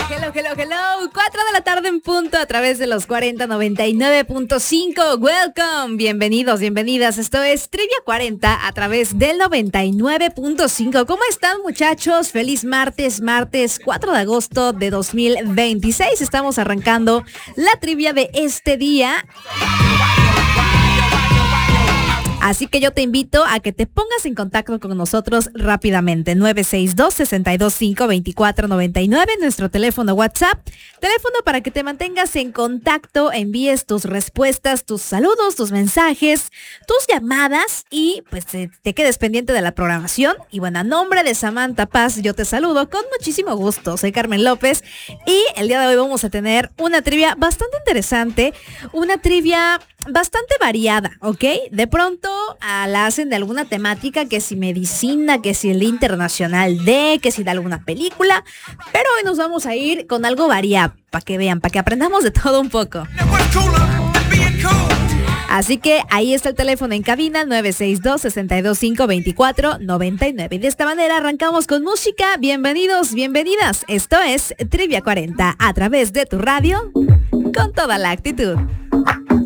Hello. 4 de la tarde en punto a través de los 4099.5. Welcome. Bienvenidas. Esto es Trivia 40 a través del 99.5. ¿Cómo están, muchachos? Feliz martes 4 de agosto de 2026. Estamos arrancando la trivia de este día. Así que yo te invito a que te pongas en contacto con nosotros rápidamente. 962-625-2499, nuestro teléfono WhatsApp. Teléfono para que te mantengas en contacto, envíes tus respuestas, tus saludos, tus mensajes, tus llamadas y pues te quedes pendiente de la programación. Y bueno, a nombre de Samantha Paz, yo te saludo con muchísimo gusto. Soy Carmen López y el día de hoy vamos a tener una trivia bastante interesante, una trivia bastante variada, ¿ok? De pronto la hacen de alguna temática, que si medicina, que si el internacional que si de alguna película, pero hoy nos vamos a ir con algo variado, para que vean, para que aprendamos de todo un poco. Así que ahí está el teléfono en cabina, 962-625-2499. Y de esta manera arrancamos con música. Bienvenidos, bienvenidas. Esto es Trivia 40 a través de tu radio, con toda la actitud.